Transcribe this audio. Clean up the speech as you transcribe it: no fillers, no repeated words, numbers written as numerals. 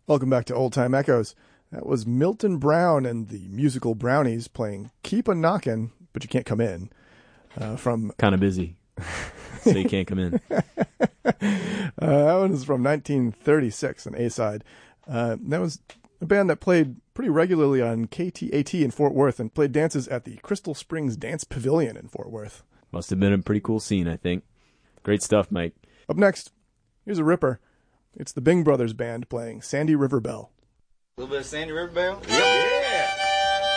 Welcome back to Old Time Echoes. That was Milton Brown and the Musical Brownies playing Keep a Knockin', but you can't come in. From kind of busy, so you can't come in. That one is from 1936, an A-side. That was a band that played pretty regularly on KTAT in Fort Worth and played dances at the Crystal Springs Dance Pavilion in Fort Worth. Must have been a pretty cool scene, I think. Great stuff, Mike. Up next, here's a ripper. It's the Bing Brothers Band playing Sandy River Belle. A little bit of Sandy River Belle? Yep.